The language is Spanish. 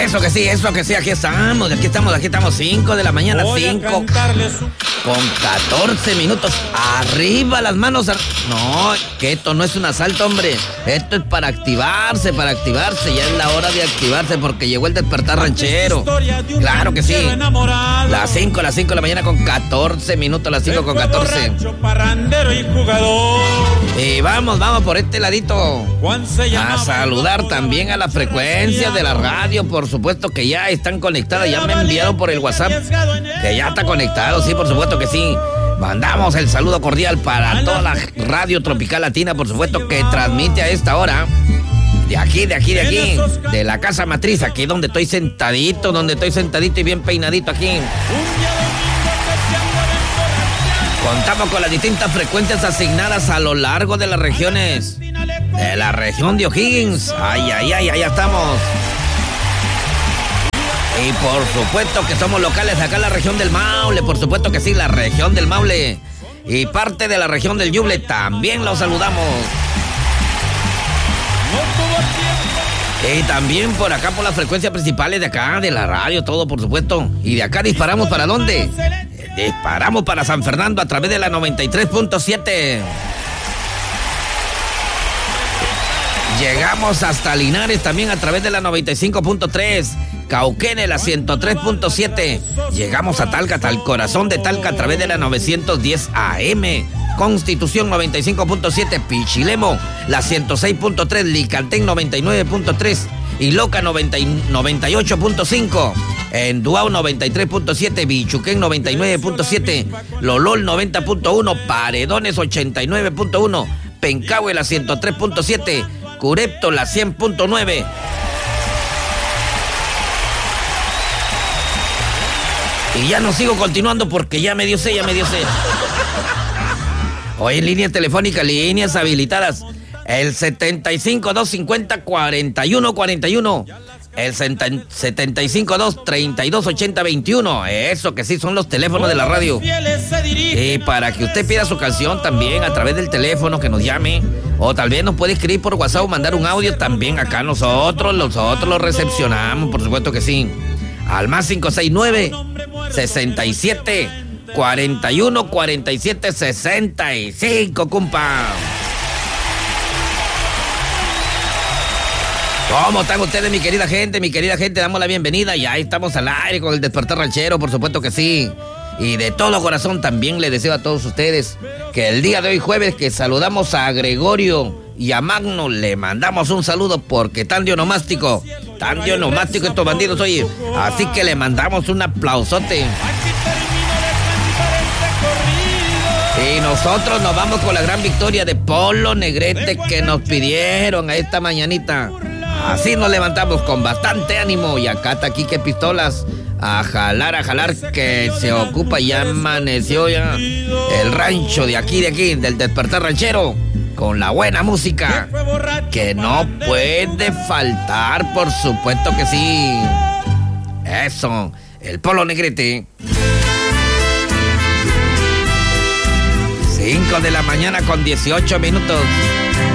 Eso que sí, aquí estamos, 5 de la mañana, 5 con 14 minutos. Arriba las manos. No, que esto no es un asalto, hombre. Esto es para activarse. Ya es la hora de activarse porque llegó el despertar ranchero. Claro que sí. Las 5 de la mañana con 14 minutos, las 5 con 14. Y vamos por este ladito a saludar también a la frecuencia de la radio, por supuesto que ya están conectadas, ya me enviaron por el WhatsApp que ya está conectado, sí, por supuesto que sí. Mandamos el saludo cordial para toda la radio tropical latina, por supuesto que transmite a esta hora. De aquí, de la casa matriz, aquí donde estoy sentadito y bien peinadito aquí. Contamos con las distintas frecuencias asignadas a lo largo de las regiones. De la región de O'Higgins. Allá estamos. Y por supuesto que somos locales acá en la región del Maule. Por supuesto que sí, la región del Maule. Y parte de la región del Yuble también los saludamos. Y también por acá por las frecuencias principales de acá, de la radio, todo por supuesto. Y de acá disparamos ¿para dónde? Disparamos para San Fernando a través de la 93.7. Llegamos hasta Linares también a través de la 95.3. Cauquene, la 103.7. Llegamos a Talca, hasta el corazón de Talca a través de la 910 AM. Constitución 95.7. Pichilemo, la 106.3. Licantén 99.3. Y Loca 98.5. En Duao 93.7, Bichuquén 99.7, Lolol 90.1, Paredones 89.1, Pencahue la 103.7, Curepto la 100.9. Y ya no sigo continuando porque ya me dio sed. Hoy en línea telefónica, líneas habilitadas, el 75-250-4141. El 75-232-8021. Eso que sí son los teléfonos de la radio. Y para que usted pida su canción también a través del teléfono, que nos llame. O tal vez nos puede escribir por WhatsApp o mandar un audio también acá. Nosotros lo recepcionamos, por supuesto que sí. Al más 569-67-41-47-65, compa. ¿Cómo están ustedes, mi querida gente? Damos la bienvenida. Ya estamos al aire con el despertar ranchero, por supuesto que sí. Y de todo corazón también les deseo a todos ustedes que el día de hoy jueves, que saludamos a Gregorio y a Magno, le mandamos un saludo porque tan dionomástico estos bandidos, oye. Así que le mandamos un aplausote. Y nosotros nos vamos con la gran victoria de Polo Negrete que nos pidieron a esta mañanita. Así nos levantamos con bastante ánimo. Y acá está Quique Pistolas. A jalar, que se ocupa. Ya amaneció ya el rancho de aquí, del despertar ranchero. Con la buena música que no puede faltar, por supuesto que sí. Eso, el Polo Negrete. 5 de la mañana con 18 minutos.